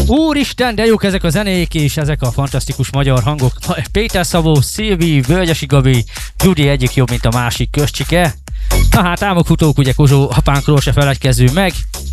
Úristen, de jók ezek a zenék és ezek a fantasztikus magyar hangok. Péter Szabó, Szilvi, Völgyesi Gabi, Gyuri egyik jobb, mint a másik közcsike. Na hát álmokfutók, ugye Kozsó apánkról se feledkezzünk meg.